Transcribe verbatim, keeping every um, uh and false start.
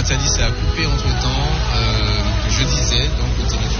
Nathalie, ça a coupé entre temps. Euh, je disais donc au téléphone